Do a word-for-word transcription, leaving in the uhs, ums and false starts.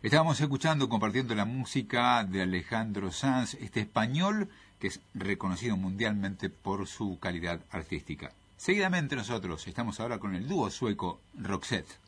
Estábamos escuchando, compartiendo la música de Alejandro Sanz, este español que es reconocido mundialmente por su calidad artística. Seguidamente nosotros estamos ahora con el dúo sueco Roxette.